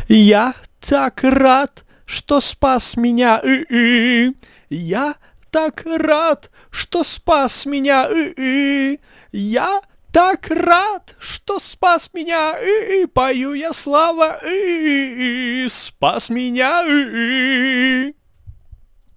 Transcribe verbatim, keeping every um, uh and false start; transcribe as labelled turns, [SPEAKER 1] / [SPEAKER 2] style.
[SPEAKER 1] Я так рад, что спас меня, и-и. Я так рад, что спас меня, и-и. Я так рад, что спас меня, и-и. Пою я слава, и-и. Спас меня, и-и.